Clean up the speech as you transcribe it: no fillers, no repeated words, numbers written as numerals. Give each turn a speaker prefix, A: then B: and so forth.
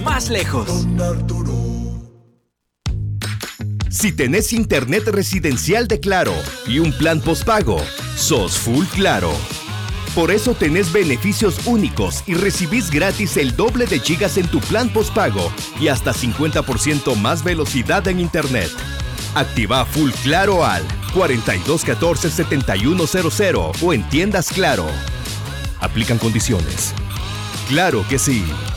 A: más lejos.
B: Si tenés internet residencial de Claro y un plan postpago, sos full Claro. Por eso tenés beneficios únicos y recibís gratis el doble de gigas en tu plan postpago y hasta 50% más velocidad en internet. Activa Full Claro al 4214-7100 o en tiendas Claro. Aplican condiciones. Claro que sí.